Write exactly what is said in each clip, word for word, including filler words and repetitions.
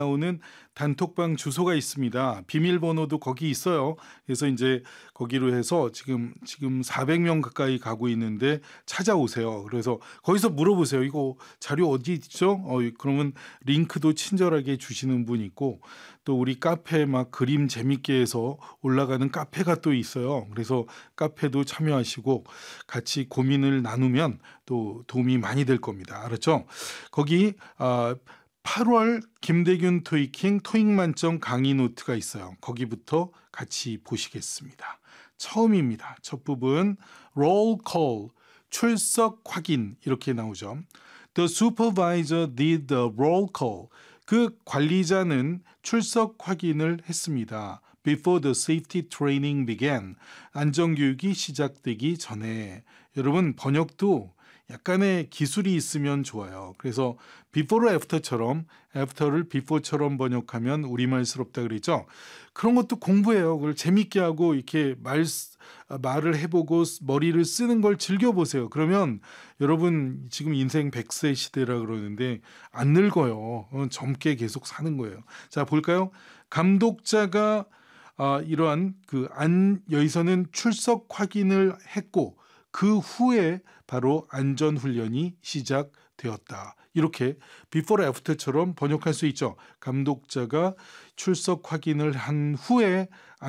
나오는 단톡방 주소가 있습니다. 비밀번호도 거기 있어요. 그래서 이제 거기로 해서 지금 지금 사백 명 가까이 가고 있는데 찾아오세요. 그래서 거기서 물어보세요. 이거 자료 어디 있죠? 어, 그러면 링크도 친절하게 주시는 분 있고, 또 우리 카페 막 그림 재밌게 해서 올라가는 카페가 또 있어요. 그래서 카페도 참여하시고 같이 고민을 나누면 또 도움이 많이 될 겁니다. 알았죠? 거기 아, 팔월 김대균 토익킹 토익 만점 강의 노트가 있어요. 거기부터 같이 보시겠습니다. 처음입니다. 첫 부분 roll call, 출석 확인 이렇게 나오죠. The supervisor did the roll call. 그 관리자는 출석 확인을 했습니다. Before the safety training began. 안전교육이 시작되기 전에. 여러분 번역도 약간의 기술이 있으면 좋아요. 그래서 before after처럼 after를 before처럼 번역하면 우리말스럽다 그랬죠. 그런 것도 공부해요. 그걸 재밌게 하고 이렇게 말, 말을 해보고 머리를 쓰는 걸 즐겨보세요. 그러면 여러분 지금 인생 백 세 시대라 그러는데 안 늙어요. 젊게 계속 사는 거예요. 자, 볼까요? 감독자가 아, 이러한 그 안, 여기서는 출석 확인을 했고 그 후에 바로 안전훈련이 시작되었다. 이렇게 before after처럼 번역할 수 있죠. 감독자가 출석 확인을 한 후에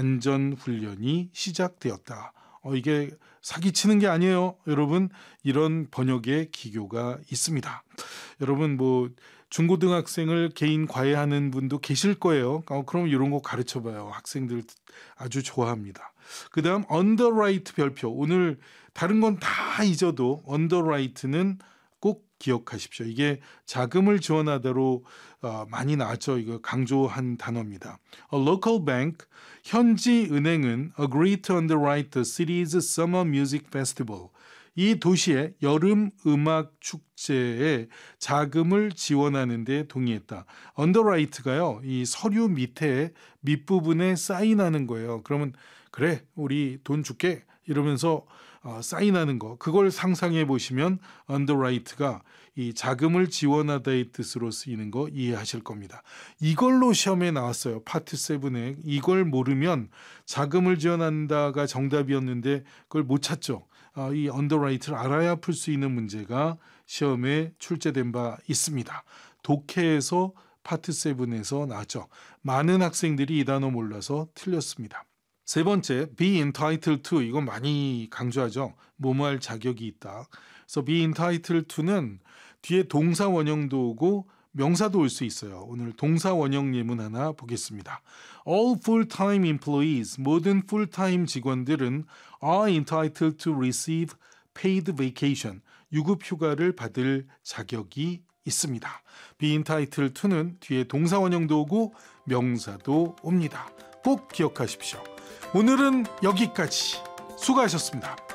안전훈련이 시작되었다. 어, 이게 사기치는 게 아니에요. 여러분, 이런 번역의 기교가 있습니다. 여러분 뭐 중고등학생을 개인 과외하는 분도 계실 거예요. 어, 그럼 이런 거 가르쳐봐요. 학생들 아주 좋아합니다. 그 다음 underwrite 별표. 오늘 다른 건 다 잊어도 underwrite는 꼭 기억하십시오. 이게 자금을 지원하다로 어, 많이 나왔죠. 이거 강조한 단어입니다. A local bank, 현지 은행은 agreed to underwrite the city's summer music festival. 이 도시의 여름 음악 축제에 자금을 지원하는 데 동의했다. 언더라이트가요, 이 서류 밑에 밑부분에 사인하는 거예요. 그러면 그래, 우리 돈 줄게 이러면서 어, 사인하는 거, 그걸 상상해 보시면 언더라이트가 이 자금을 지원하다의 뜻으로 쓰이는 거 이해하실 겁니다. 이걸로 시험에 나왔어요. 파트 칠에. 이걸 모르면 자금을 지원한다가 정답이었는데 그걸 못 찾죠. 아, 이 언더라이트를 알아야 풀 수 있는 문제가 시험에 출제된 바 있습니다. 독해에서 파트 칠에서 나왔죠. 많은 학생들이 이 단어 몰라서 틀렸습니다. 세 번째, be entitled to. 이건 많이 강조하죠. 뭐뭐할 자격이 있다. 그래서 be entitled to는 뒤에 동사 원형도 오고 명사도 올 수 있어요. 오늘 동사 원형 예문 하나 보겠습니다. All full-time employees, 모든 풀타임 직원들은 are entitled to receive paid vacation, 유급 휴가를 받을 자격이 있습니다. be entitled to는 뒤에 동사 원형도 오고 명사도 옵니다. 꼭 기억하십시오. 오늘은 여기까지. 수고하셨습니다.